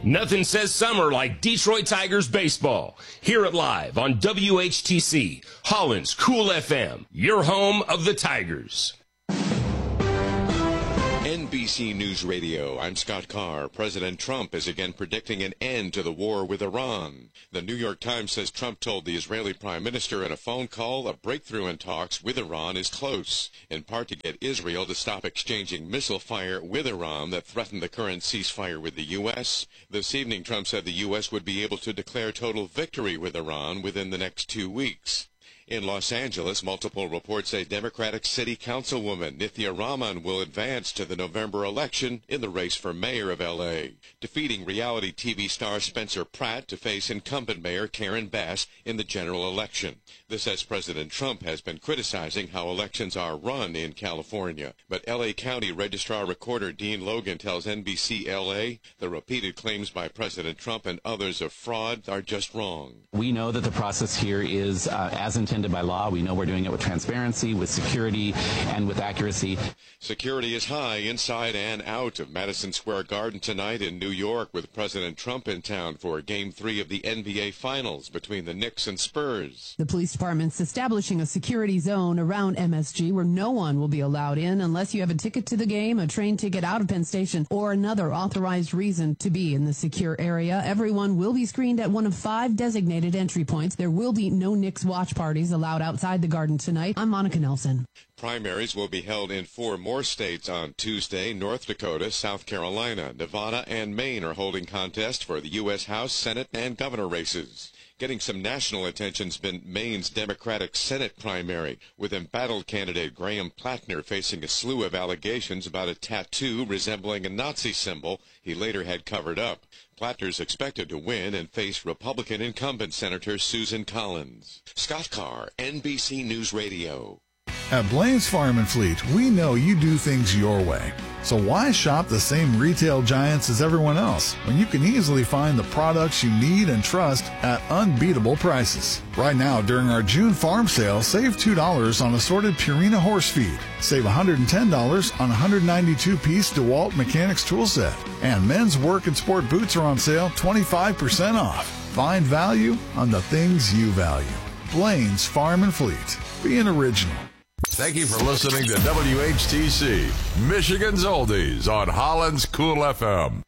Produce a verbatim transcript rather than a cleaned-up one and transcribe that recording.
Nothing says summer like Detroit Tigers baseball. Hear it live on W H T C, Holland's Cool F M, your home of the Tigers. N B C News Radio, I'm Scott Carr. President Trump is again predicting an end to the war with Iran. The New York Times says Trump told the Israeli Prime Minister in a phone call a breakthrough in talks with Iran is close, in part to get Israel to stop exchanging missile fire with Iran that threatened the current ceasefire with the U S. This evening, Trump said the U S would be able to declare total victory with Iran within the next two weeks. In Los Angeles, multiple reports say Democratic City Councilwoman Nithya Raman will advance to the November election in the race for mayor of L A, defeating reality T V star Spencer Pratt to face incumbent mayor Karen Bass in the general election. This as President Trump has been criticizing how elections are run in California. But L A County Registrar Recorder Dean Logan tells N B C L A the repeated claims by President Trump and others of fraud are just wrong. We know that the process here is uh, as intended by law. We know we're doing it with transparency, with security, and with accuracy. Security is high inside and out of Madison Square Garden tonight in New York, with President Trump in town for Game three of the N B A Finals between the Knicks and Spurs. The police department's establishing a security zone around M S G where no one will be allowed in unless you have a ticket to the game, a train ticket out of Penn Station, or another authorized reason to be in the secure area. Everyone will be screened at one of five designated entry points. There will be no Knicks watch parties allowed outside the Garden tonight. I'm Monica Nelson. Primaries will be held in four more states on Tuesday. North Dakota, South Carolina, Nevada, and Maine are holding contests for the U S House, Senate, and governor races. Getting some national attention's been Maine's Democratic Senate primary, with embattled candidate Graham Plattner facing a slew of allegations about a tattoo resembling a Nazi symbol he later had covered up. Plattner's expected to win and face Republican incumbent Senator Susan Collins. Scott Carr, N B C News Radio. At Blaine's Farm and Fleet, we know you do things your way. So why shop the same retail giants as everyone else when you can easily find the products you need and trust at unbeatable prices? Right now, during our June farm sale, save two dollars on assorted Purina horse feed. Save one hundred ten dollars on one hundred ninety-two piece DeWalt Mechanics tool set. And men's work and sport boots are on sale twenty-five percent off. Find value on the things you value. Blaine's Farm and Fleet. Be an original. Thank you for listening to W H T C, Michigan's Oldies on Holland's Cool F M.